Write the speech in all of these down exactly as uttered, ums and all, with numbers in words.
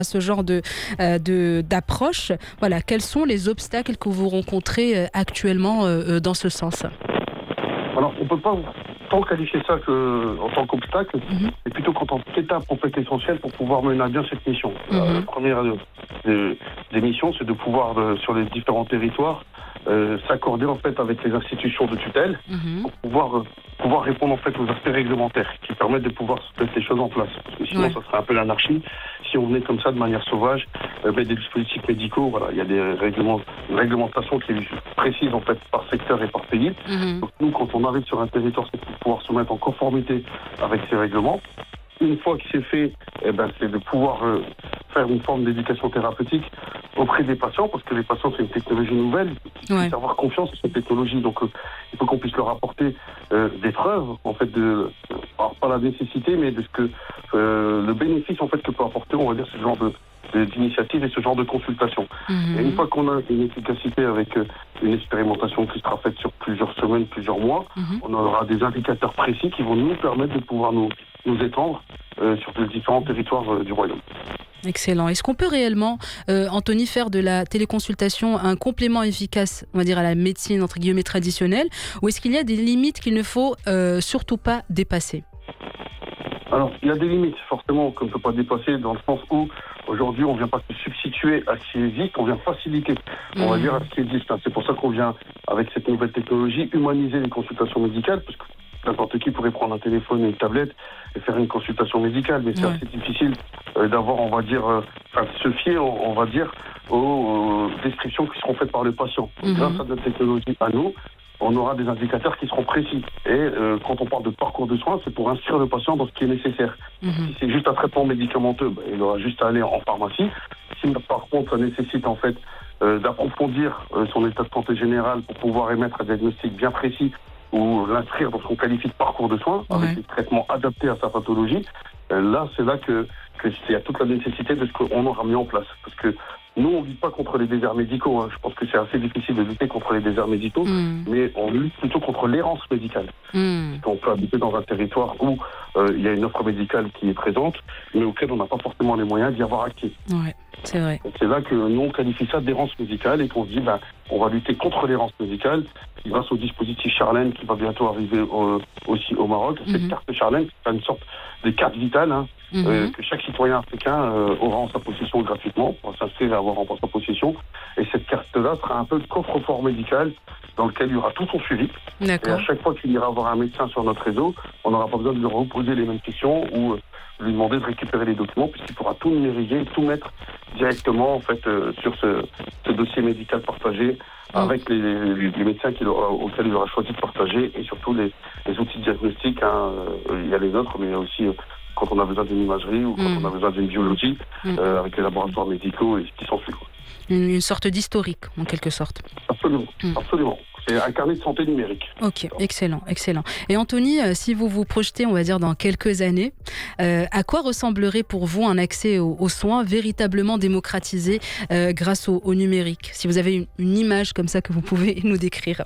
ce genre de, euh, de, d'approche. Voilà, quels sont les obstacles que vous rencontrez euh, actuellement euh, dans ce sens? Alors, on ne peut pas tant qualifier ça que, en tant qu'obstacle, mm-hmm. mais plutôt qu'en tant qu'étape en fait essentielle pour pouvoir mener à bien cette mission. Mm-hmm. La première des, des missions, c'est de pouvoir, de, sur les différents territoires, euh, s'accorder en fait avec les institutions de tutelle mm-hmm. pour pouvoir, euh, pouvoir répondre en fait aux aspects réglementaires qui permettent de pouvoir mettre les choses en place. Parce que sinon, ouais. ça serait un peu l'anarchie. Si on venait comme ça de manière sauvage, euh, mettre des dispositifs médicaux, voilà, il y a des règlements, une réglementation qui est précise en fait par secteur et par pays. Mm-hmm. Donc nous, quand on arrive sur un territoire, c'est pour pouvoir se mettre en conformité avec ces règlements. Une fois que c'est fait, eh ben, c'est de pouvoir euh, faire une forme d'éducation thérapeutique auprès des patients, parce que les patients, c'est une technologie nouvelle. Il ouais. faut avoir confiance en cette technologie. Donc, euh, il faut qu'on puisse leur apporter euh, des preuves, en fait, de, alors, pas la nécessité, mais de ce que euh, le bénéfice, en fait, que peut apporter, on va dire, ce genre de d'initiative et ce genre de consultation. Mmh. Et une fois qu'on a une efficacité avec euh, une expérimentation qui sera faite sur plusieurs semaines, plusieurs mois, mmh. on aura des indicateurs précis qui vont nous permettre de pouvoir nous, nous étendre euh, sur les différents territoires euh, du royaume. Excellent. Est-ce qu'on peut réellement, euh, Anthony, faire de la téléconsultation un complément efficace, on va dire, à la médecine, entre guillemets, traditionnelle, ou est-ce qu'il y a des limites qu'il ne faut euh, surtout pas dépasser ? Alors, il y a des limites, forcément, qu'on ne peut pas dépasser, dans le sens où, aujourd'hui, on ne vient pas se substituer à ce qui existe, on vient faciliter, on mmh. va dire, à ce qui existe. C'est pour ça qu'on vient, avec cette nouvelle technologie, humaniser les consultations médicales, parce que n'importe qui pourrait prendre un téléphone et une tablette et faire une consultation médicale, mais c'est ouais. assez difficile euh, d'avoir, on va dire, euh, enfin, se fier, on, on va dire, aux euh, descriptions qui seront faites par le patient. Mmh. Grâce à notre technologie à nous, on aura des indicateurs qui seront précis. Et euh, quand on parle de parcours de soins, c'est pour inscrire le patient dans ce qui est nécessaire. Mmh. Si c'est juste un traitement médicamenteux, bah, il aura juste à aller en pharmacie. Si par contre ça nécessite en fait euh, d'approfondir euh, son état de santé général pour pouvoir émettre un diagnostic bien précis ou l'inscrire dans ce qu'on qualifie de parcours de soins, ouais. avec des traitements adaptés à sa pathologie, euh, là c'est là que qu'il y a toute la nécessité de ce qu'on aura mis en place. Parce que nous, on ne lutte pas contre les déserts médicaux. Hein. Je pense que c'est assez difficile de lutter contre les déserts médicaux, mmh. mais on lutte plutôt contre l'errance médicale. Mmh. On peut habiter dans un territoire où euh, il y a une offre médicale qui est présente, mais auquel on n'a pas forcément les moyens d'y avoir accès. Ouais, c'est vrai. Et c'est là que nous, on qualifie ça d'errance médicale et qu'on se dit, ben, on va lutter contre l'errance médicale grâce au dispositif Charlène qui va bientôt arriver euh, aussi au Maroc. Mmh. Cette carte Charlène, c'est une sorte de carte vitale, hein, Mmh. Euh, que chaque citoyen africain euh, aura en sa possession gratuitement, pour s'inscrire et avoir en sa possession. Et cette carte-là sera un peu le coffre-fort médical dans lequel il y aura tout son suivi. D'accord. Et à chaque fois qu'il ira voir un médecin sur notre réseau, on n'aura pas besoin de lui reposer les mêmes questions ou euh, lui demander de récupérer les documents, puisqu'il pourra tout numériser, tout mettre directement en fait euh, sur ce, ce dossier médical partagé mmh. avec les, les, les médecins qu'il aura, auxquels il aura choisi de partager et surtout les, les outils de diagnostic. Hein, euh, il y a les nôtres, mais il y a aussi euh, quand on a besoin d'une imagerie ou quand mmh. on a besoin d'une biologie, mmh. euh, avec les laboratoires médicaux et ce qui s'ensuit. Une, une sorte d'historique, en quelque sorte. Absolument, mmh. absolument. C'est un carnet de santé numérique. Ok, excellent, excellent. Et Anthony, euh, si vous vous projetez, on va dire, dans quelques années, euh, à quoi ressemblerait pour vous un accès aux, aux soins véritablement démocratisé euh, grâce au, au numérique? Si vous avez une, une image comme ça que vous pouvez nous décrire.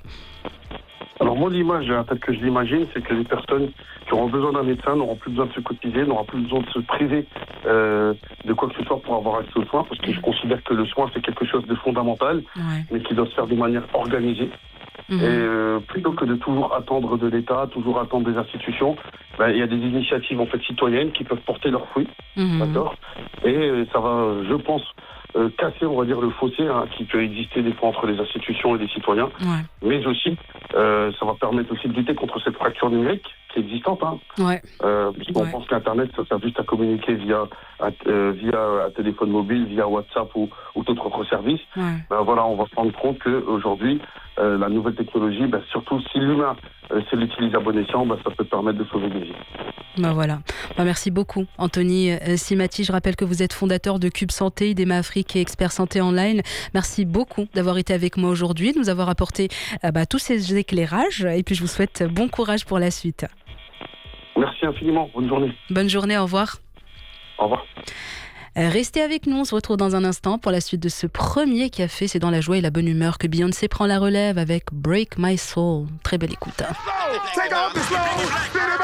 Alors moi, l'image, telle que je l'imagine, c'est que les personnes qui auront besoin d'un médecin n'auront plus besoin de se cotiser, n'auront plus besoin de se priver euh, de quoi que ce soit pour avoir accès aux soins, parce que je considère que le soin, c'est quelque chose de fondamental, ouais. mais qui doit se faire de manière organisée. Mmh. Et euh, plutôt que de toujours attendre de l'État, toujours attendre des institutions, ben, il y a des initiatives en fait citoyennes qui peuvent porter leurs fruits, mmh. d'accord. Et euh, ça va, je pense, euh, casser, on va dire, le fossé hein, qui peut exister des fois entre les institutions et les citoyens, ouais. mais aussi, euh, ça va permettre aussi de lutter contre cette fracture numérique qui est existante. Hein. Ouais. Euh, puisqu'on ouais. pense qu'Internet, ça sert juste à communiquer via un, euh, via un téléphone mobile, via WhatsApp ou, ou d'autres autres services. Ouais. Ben, voilà, on va se rendre compte qu'aujourd'hui, euh, la nouvelle technologie, ben, surtout si l'humain euh, sait l'utiliser à bon escient, ben, ça peut permettre de sauver des vies. Ben voilà. Ben merci beaucoup, Anthony Simati. Je rappelle que vous êtes fondateur de Cube Santé, IDEMA Afrique et expert santé online. Merci beaucoup d'avoir été avec moi aujourd'hui, de nous avoir apporté euh, ben, tous ces éclairages. Et puis je vous souhaite bon courage pour la suite. Merci infiniment. Bonne journée. Bonne journée. Au revoir. Au revoir. Restez avec nous, on se retrouve dans un instant pour la suite de ce premier café. C'est dans la joie et la bonne humeur que Beyoncé prend la relève avec Break My Soul. Très belle écoute.